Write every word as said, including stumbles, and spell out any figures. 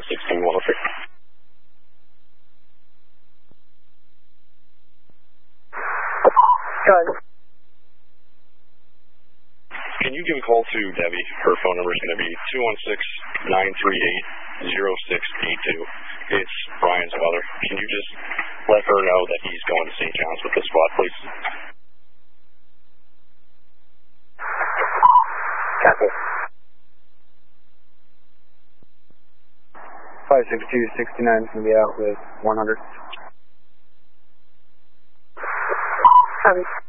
sixteen one oh three. Good. Can you give a call to Debbie? Her phone number is going to be two one six, nine three eight, zero six eight two. It's Brian's mother. Can you just let her know that he's going to Saint John's with the squad, please? Copy. five six two, sixty-nine is going to be out with one hundred. Copy.